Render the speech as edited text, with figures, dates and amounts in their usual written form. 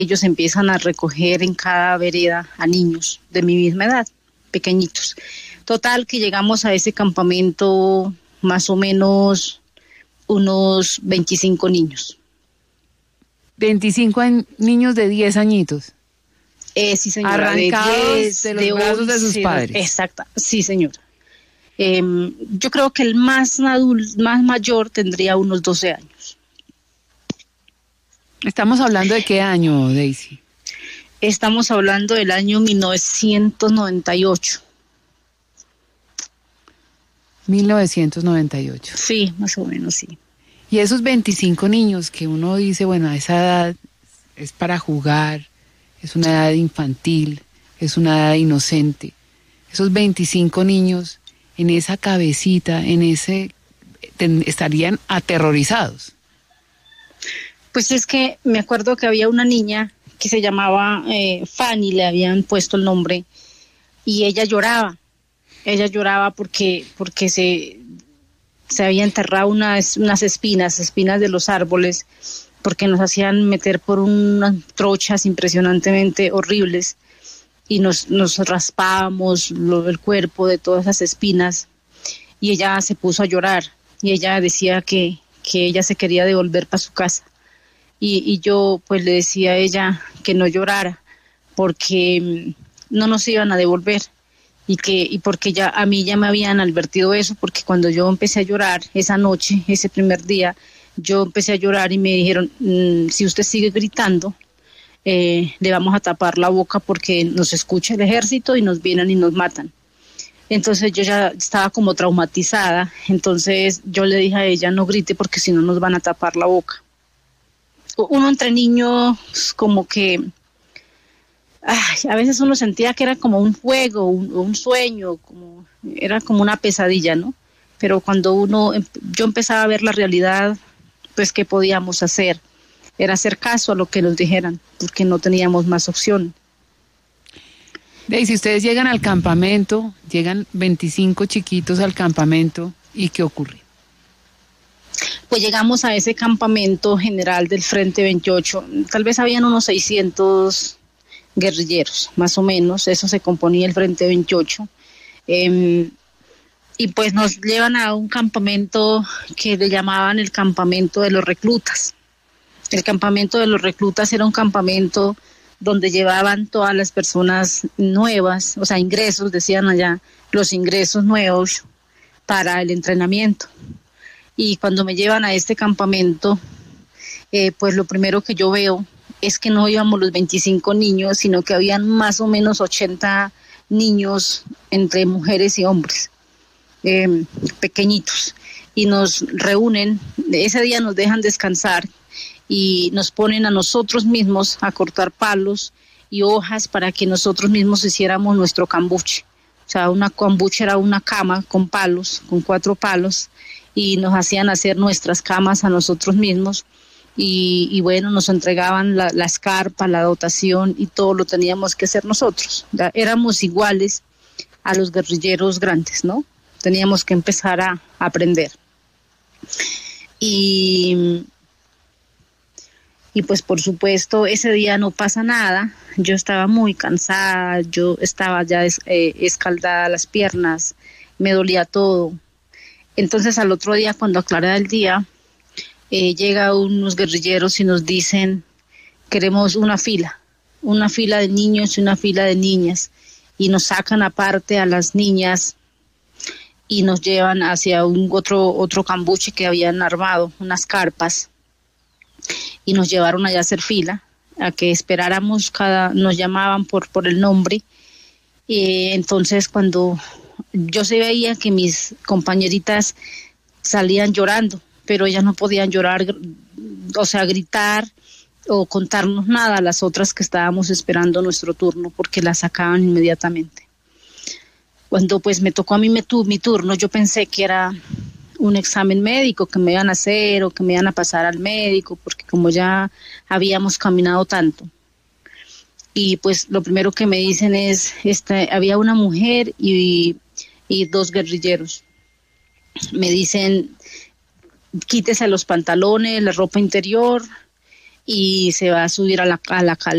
ellos empiezan a recoger en cada vereda a niños de mi misma edad, pequeñitos. Total que llegamos a ese campamento más o menos unos 25 niños. 25 niños de 10 añiñitos. Sí, señora. Arrancados de los brazos de sus padres. Exacto, sí, señora. Yo creo que el más mayor tendría unos 12 años. ¿Estamos hablando de qué año, Daisy? Estamos hablando del año 1998. 1998. Sí, más o menos, sí. Y esos 25 niños que uno dice, bueno, a esa edad es para jugar, es una edad infantil, es una edad inocente. Esos 25 niños en esa cabecita, estarían aterrorizados. Pues es que me acuerdo que había una niña que se llamaba Fanny, le habían puesto el nombre, y ella lloraba. Ella lloraba porque se había enterrado unas espinas de los árboles, porque nos hacían meter por unas trochas impresionantemente horribles y nos raspábamos el cuerpo de todas esas espinas, y ella se puso a llorar y ella decía que ella se quería devolver para su casa, y yo pues le decía a ella que no llorara porque no nos iban a devolver. Y porque a mí ya me habían advertido eso, porque cuando yo empecé a llorar esa noche, ese primer día, yo empecé a llorar y me dijeron, si usted sigue gritando, le vamos a tapar la boca porque nos escucha el ejército y nos vienen y nos matan. Entonces yo ya estaba como traumatizada, entonces yo le dije a ella, no grite porque si no nos van a tapar la boca. Uno entre niños como que... a veces uno sentía que era como un juego, un sueño, era como una pesadilla, ¿no? Pero cuando yo empezaba a ver la realidad, pues ¿qué podíamos hacer? Era hacer caso a lo que nos dijeran, porque no teníamos más opción. Si ustedes llegan al campamento, llegan 25 chiquitos al campamento, ¿y qué ocurre? Pues llegamos a ese campamento general del Frente 28, tal vez habían unos 600 guerrilleros, más o menos, eso se componía el Frente 28, y pues nos llevan a un campamento que le llamaban el campamento de los reclutas. El campamento de los reclutas era un campamento donde llevaban todas las personas nuevas, o sea, ingresos, decían allá, los ingresos nuevos para el entrenamiento. Y cuando me llevan a este campamento, pues lo primero que yo veo es que no íbamos los 25 niños, sino que habían más o menos 80 niños entre mujeres y hombres, pequeñitos, y nos reúnen, ese día nos dejan descansar y nos ponen a nosotros mismos a cortar palos y hojas para que nosotros mismos hiciéramos nuestro cambuche. O sea, una cambuche era una cama con palos, con 4 palos, y nos hacían hacer nuestras camas a nosotros mismos. Y bueno, nos entregaban la escarpa, la dotación, y todo lo teníamos que hacer nosotros. Éramos iguales a los guerrilleros grandes, ¿no? Teníamos que empezar a aprender. Y pues por supuesto ese día no pasa nada. Yo estaba muy cansada, yo estaba ya escaldada las piernas, me dolía todo. Entonces al otro día, cuando aclaraba el día, llega unos guerrilleros y nos dicen, queremos una fila de niños y una fila de niñas, y nos sacan aparte a las niñas y nos llevan hacia otro cambuche que habían armado, unas carpas, y nos llevaron allá a hacer fila, a que esperáramos, nos llamaban por el nombre. Entonces cuando yo se veía que mis compañeritas salían llorando, pero ellas no podían llorar, o sea, gritar o contarnos nada a las otras que estábamos esperando nuestro turno, porque las sacaban inmediatamente. Cuando pues me tocó a mí mi turno, yo pensé que era un examen médico que me iban a hacer o que me iban a pasar al médico, porque como ya habíamos caminado tanto. Y pues lo primero que me dicen es, había una mujer y 2 guerrilleros. Me dicen, quítese los pantalones, la ropa interior y se va a subir a la calera